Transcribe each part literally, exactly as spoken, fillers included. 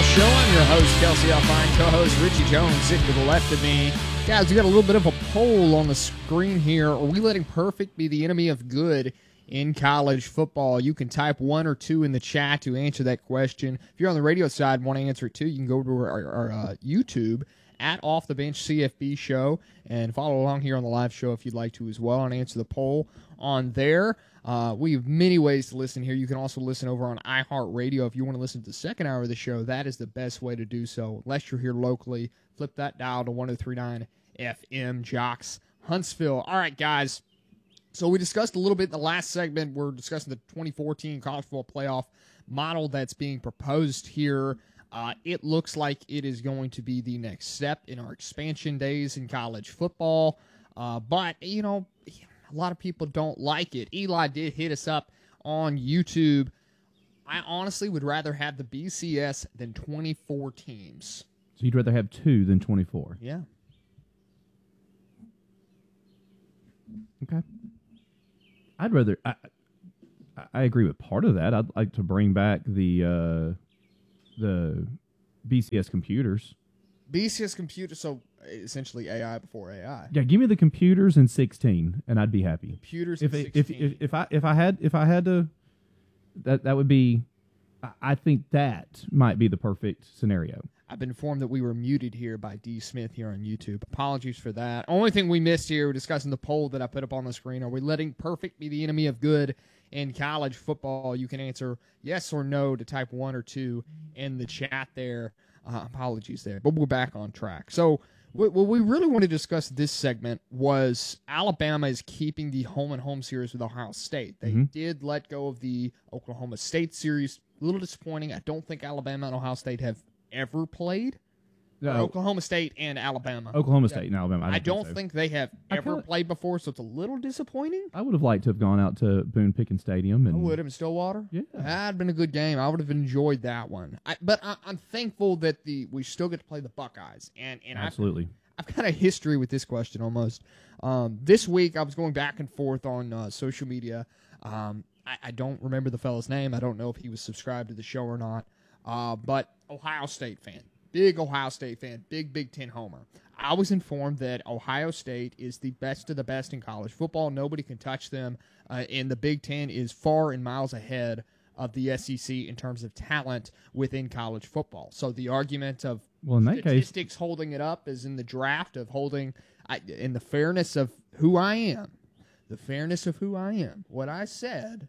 Show. I'm your host, Kelsey Alfine, co-host Richie Jones, sitting to the left of me. Guys, we got a little bit of a poll on the screen here. Are we letting perfect be the enemy of good in college football? You can type one or two in the chat to answer that question. If you're on the radio side and want to answer it too, you can go to our, our, our uh, YouTube at Off the Bench C F B Show and follow along here on the live show if you'd like to as well and answer the poll on there. Uh, we have many ways to listen here. You can also listen over on iHeartRadio. If you want to listen to the second hour of the show, that is the best way to do so. Unless you're here locally, flip that dial to one oh three point nine F M Jocks Huntsville. All right, guys. So we discussed a little bit in the last segment. We're discussing the twenty fourteen college football playoff model that's being proposed here. Uh, it looks like it is going to be the next step in our expansion days in college football. Uh, but, you know, a lot of people don't like it. Eli did hit us up on YouTube. I honestly would rather have the B C S than twenty-four teams. So you'd rather have two than twenty-four? Yeah. Okay. I'd rather... I, I agree with part of that. I'd like to bring back the uh, the B C S computers. B C S computers, so essentially A I before A I. Yeah, give me the computers in sixteen, and I'd be happy. Computers if in it, if, sixteen. if if I if I had if I had to, that that would be. I, I think that might be the perfect scenario. I've been informed that we were muted here by D. Smith here on YouTube. Apologies for that. Only thing we missed here, we're discussing the poll that I put up on the screen. Are we letting perfect be the enemy of good in college football? You can answer yes or no to type one or two in the chat there. Uh, apologies there, but we're back on track. So what we really want to discuss this segment was Alabama is keeping the home and home series with Ohio State. They Mm-hmm. did let go of the Oklahoma State series. A little disappointing. I don't think Alabama and Ohio State have ever played. No, Oklahoma State and Alabama. Oklahoma State and Alabama. I don't, I don't think, so. think they have I ever kinda- played before, so it's a little disappointing. I would have liked to have gone out to Boone Pickens Stadium and I would have in Stillwater. Yeah. That'd been a good game. I would have enjoyed that one. I, but I, I'm thankful that the we still get to play the Buckeyes. And and absolutely. I've, I've got a history with this question almost. Um, this week I was going back and forth on uh, social media. Um, I, I don't remember the fellow's name. I don't know if he was subscribed to the show or not. Uh, but Ohio State fan. Big Ohio State fan, big Big Ten homer. I was informed that Ohio State is the best of the best in college football. Nobody can touch them, uh, and the Big Ten is far and miles ahead of the S E C in terms of talent within college football. So the argument of Well, in that case, statistics holding it up is in the draft of holding, I, in the fairness of who I am, the fairness of who I am. What I said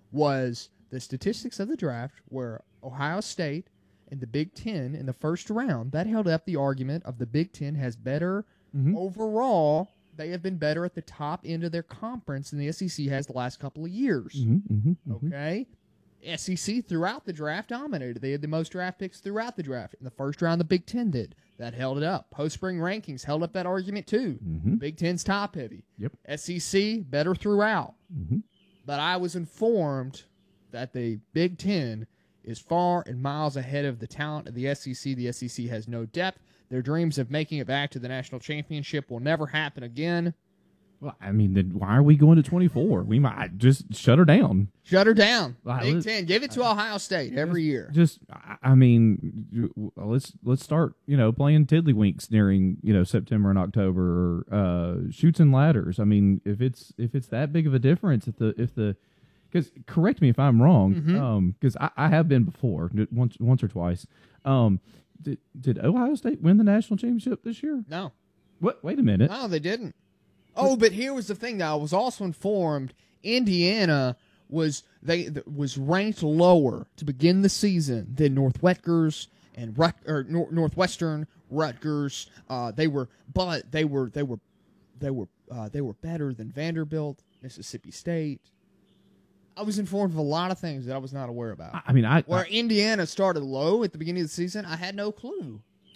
was the statistics of the draft were Ohio State in the Big Ten in the first round. That held up the argument of the Big Ten has better Mhm. overall. They have been better at the top end of their conference than the S E C has the last couple of years. Mhm, mhm, mhm. Okay? S E C throughout the draft dominated. They had the most draft picks throughout the draft. In the first round, the Big Ten did. That held it up. Post-spring rankings held up that argument too. Mhm. Big Ten's top heavy. Yep. S E C, better throughout. Mhm. But I was informed that the Big Ten is far and miles ahead of the talent of the S E C. The S E C has no depth. Their dreams of making it back to the national championship will never happen again. Well, I mean, then why are we going to twenty-four? We might just shut her down. Shut her down. Well, Big let's- Ten. Give it to Ohio State every year. Just, I- I mean, you- let's let's start, you know, playing tiddlywinks during, you know, September and October, or uh, shoots and ladders. I mean, if it's if it's that big of a difference, if the if the because correct me if I'm wrong, Mhm. um, because I, I have been before, once once or twice. Um, did did Ohio State win the national championship this year? No. What? Wait a minute. No, they didn't. Oh, but here was the thing. Though I was also informed Indiana was they th- was ranked lower to begin the season than Northwesters and Rut, or Nor- Northwestern Rutgers. Uh, they were, but they were they were they were uh, they were better than Vanderbilt, Mississippi State. I was informed of a lot of things that I was not aware about. I, I mean, I, Where I Indiana started low at the beginning of the season, I had no clue.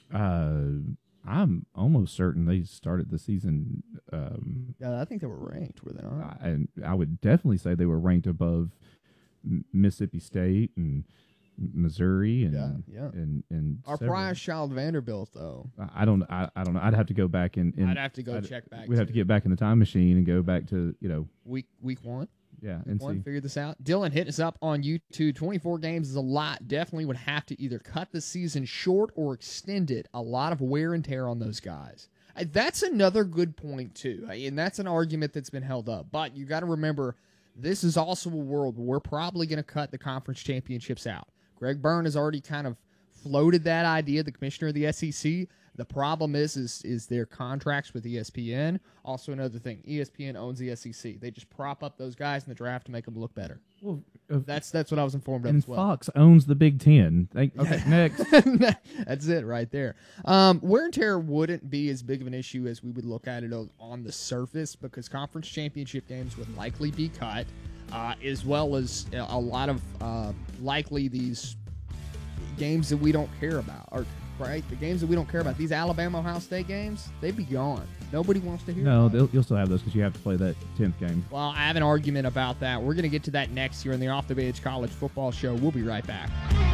uh, I'm almost certain they started the season. Um, Yeah, I think they were ranked, were they not? and I would definitely say they were ranked above M- Mississippi State and Missouri and Yeah, yeah. and and Our several. prize child Vanderbilt, though. I don't I, I don't know. I'd have to go back and, and I'd have to go I'd- check back. We'd have to get back in the time machine and go back to, you know, week week one. Yeah, and One see. figure this out. Dylan hitting us up on YouTube. twenty-four games is a lot. Definitely would have to either cut the season short or extend it. A lot of wear and tear on those guys. Uh, That's another good point, too. Uh, And that's an argument that's been held up. But you got to remember, this is also a world where we're probably going to cut the conference championships out. Greg Byrne has already kind of floated that idea, the commissioner of the S E C. The problem is, is, is their contracts with E S P N. Also, another thing, E S P N owns the S E C. They just prop up those guys in the draft to make them look better. Well, uh, That's that's what I was informed of and as well. Fox owns the Big Ten. Thank, okay, next. That's it right there. Um, wear and tear wouldn't be as big of an issue as we would look at it on- on the surface because conference championship games would likely be cut, uh, as well as a a lot of uh, likely these games that we don't care about. Or, right? The games that we don't care about. These Alabama-Ohio State games, they'd be gone. Nobody wants to hear No, about it. they'll, you'll still have those because you have to play that tenth game. Well, I have an argument about that. We're going to get to that next here in the Off the Bench College Football Show. We'll be right back.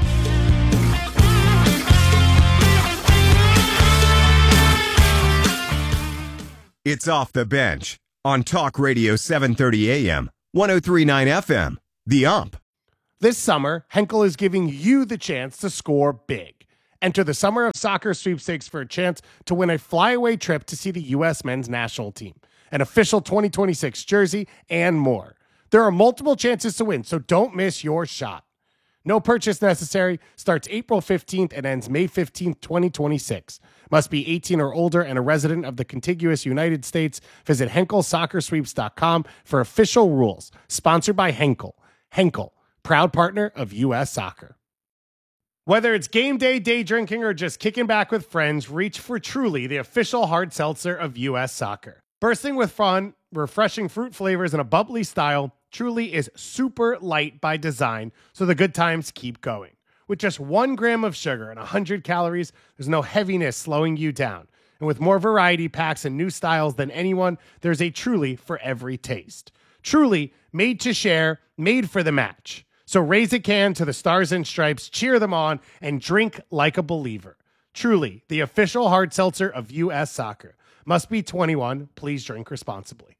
It's Off the Bench on Talk Radio seven thirty A M, one oh three point nine F M, The Ump. This summer, Henkel is giving you the chance to score big. Enter the Summer of Soccer sweepstakes for a chance to win a flyaway trip to see the U S men's national team, an official twenty twenty-six jersey, and more. There are multiple chances to win, so don't miss your shot. No purchase necessary. Starts April fifteenth and ends May fifteenth, twenty twenty-six. Must be eighteen or older and a resident of the contiguous United States. Visit henkel soccer sweeps dot com for official rules. Sponsored by Henkel. Henkel, proud partner of U S Soccer. Whether it's game day, day drinking, or just kicking back with friends, reach for Truly, the official hard seltzer of U S Soccer. Bursting with fun, refreshing fruit flavors, and a bubbly style, Truly is super light by design, so the good times keep going. With just one gram of sugar and one hundred calories, there's no heaviness slowing you down. And with more variety packs and new styles than anyone, there's a Truly for every taste. Truly, made to share, made for the match. So raise a can to the Stars and Stripes, cheer them on, and drink like a believer. Truly, the official hard seltzer of U S Soccer. Must be twenty-one. Please drink responsibly.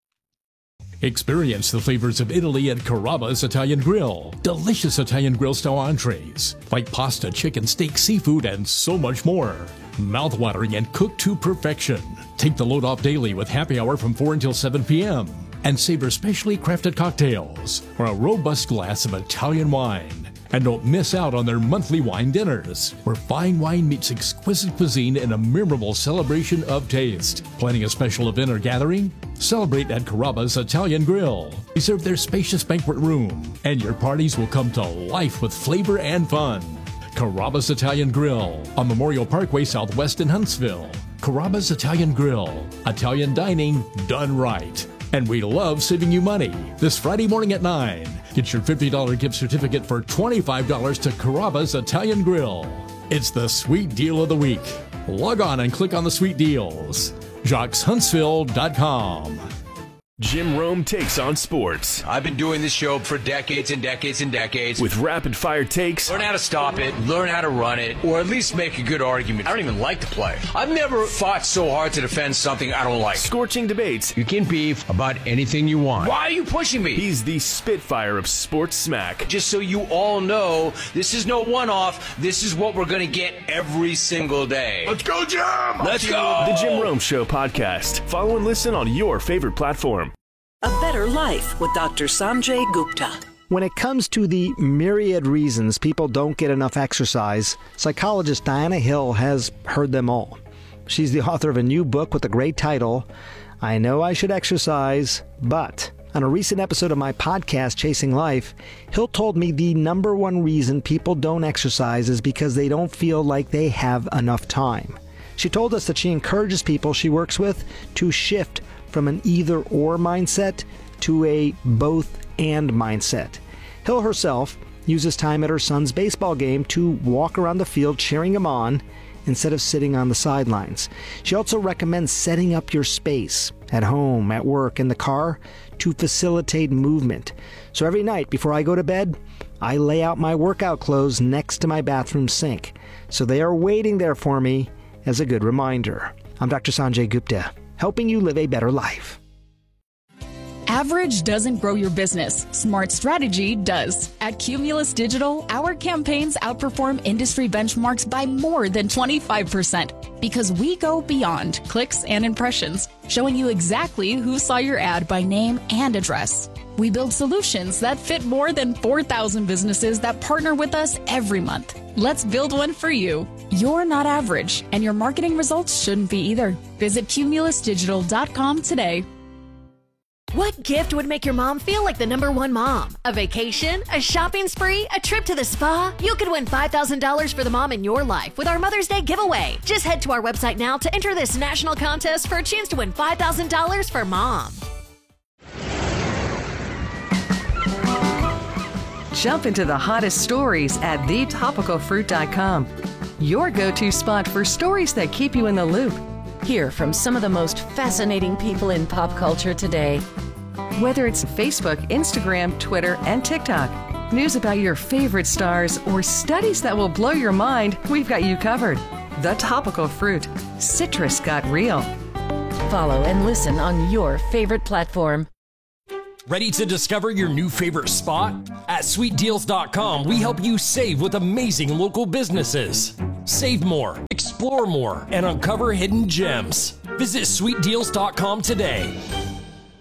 Experience the flavors of Italy at Carrabba's Italian Grill. Delicious Italian grill style entrees like pasta, chicken, steak, seafood, and so much more. Mouth-watering and cooked to perfection. Take the load off daily with happy hour from four until seven p.m. and savor specially crafted cocktails or a robust glass of Italian wine. And don't miss out on their monthly wine dinners, where fine wine meets exquisite cuisine in a memorable celebration of taste. Planning a special event or gathering? Celebrate at Carrabba's Italian Grill. Reserve their spacious banquet room, and your parties will come to life with flavor and fun. Carrabba's Italian Grill on Memorial Parkway Southwest in Huntsville. Carrabba's Italian Grill. Italian dining done right. And we love saving you money. This Friday morning at nine, get your fifty dollars gift certificate for twenty-five dollars to Carrabba's Italian Grill. It's the sweet deal of the week. Log on and click on the sweet deals. Jocks Huntsville dot com. Jim Rome takes on sports I've been doing this show for decades and decades and decades. with rapid-fire takes, Learn how to stop it, learn how to run it, or at least make a good argument. I don't even like to play. I've never fought so hard to defend something I don't like. scorching debates. You can beef about anything you want. Why are you pushing me? He's the Spitfire of sports smack. Just so you all know, this is no one-off. This is what we're going to get every single day. Let's go, Jim! Let's go! The Jim Rome Show podcast. Follow and listen on your favorite platform. A Better Life with Doctor Sanjay Gupta. When it comes to the myriad reasons people don't get enough exercise, psychologist Diana Hill has heard them all. She's the author of a new book with a great title, I Know I Should Exercise, But. On a recent episode of my podcast, Chasing Life, Hill told me the number one reason people don't exercise is because they don't feel like they have enough time. She told us that she encourages people she works with to shift from an either-or mindset to a both-and mindset. Hill herself uses time at her son's baseball game to walk around the field cheering him on instead of sitting on the sidelines. She also recommends setting up your space at home, at work, in the car to facilitate movement. So every night before I go to bed, I lay out my workout clothes next to my bathroom sink, so they are waiting there for me as a good reminder. I'm Doctor Sanjay Gupta, helping you live a better life. Average doesn't grow your business. Smart strategy does. At Cumulus Digital, our campaigns outperform industry benchmarks by more than twenty-five percent because we go beyond clicks and impressions, showing you exactly who saw your ad by name and address. We build solutions that fit more than four thousand businesses that partner with us every month. Let's build one for you. You're not average, and your marketing results shouldn't be either. Visit cumulus digital dot com today. What gift would make your mom feel like the number one mom? A vacation? A shopping spree? A trip to the spa? You could win five thousand dollars for the mom in your life with our Mother's Day giveaway. Just head to our website now to enter this national contest for a chance to win five thousand dollars for mom. Jump into the hottest stories at the topical fruit dot com. Your go-to spot for stories that keep you in the loop. Hear from some of the most fascinating people in pop culture today. Whether it's Facebook, Instagram, Twitter, and TikTok, news about your favorite stars, or studies that will blow your mind, we've got you covered. The Topical Fruit. Citrus got real. Follow and listen on your favorite platform. Ready to discover your new favorite spot? At sweet deals dot com, we help you save with amazing local businesses. Save more, explore more, and uncover hidden gems. Visit sweet deals dot com today.